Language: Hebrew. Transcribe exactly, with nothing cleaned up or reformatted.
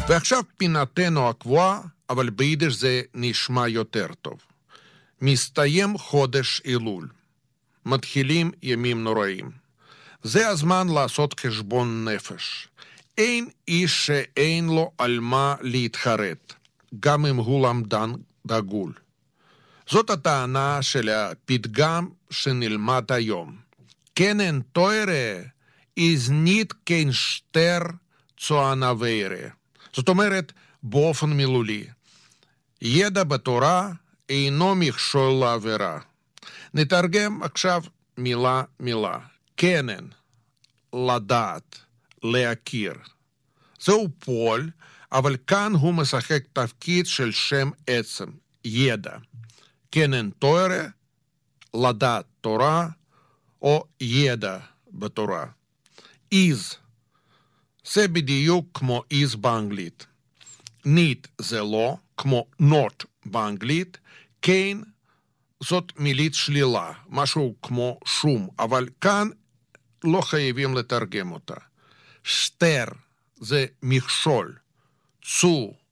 ועכשיו פינתנו הקבועה, אבל ביידיש זה נשמע יותר טוב. מסתיים חודש אלול. מתחילים ימים נוראים. זה הזמן לעשות חשבון נפש. אין איש שאין לו על מה להתחרט, גם אם הוא למדן דגול. זאת הטענה של הפתגם שנלמד היום. קנן תוירה is nicht kein שטר צוענווירה. זאת אומרת, באופן מילולי, ידע בתורה אינו מכשול לעבירה. נתרגם עכשיו מילה מילה. קנן, לדעת, להכיר. זהו פועל, אבל כאן הוא משחק תפקיד של שם עצם, ידע. קנן תורה, לדעת תורה, או ידע בתורה. איז, זה בדיוק כמו איז באנגלית. ניט זה לא, כמו not באנגלית. כן, זאת מילית שלילה, משהו כמו שום, אבל כאן לא חייבים לתרגם אותה. שטר זה מכשול, צו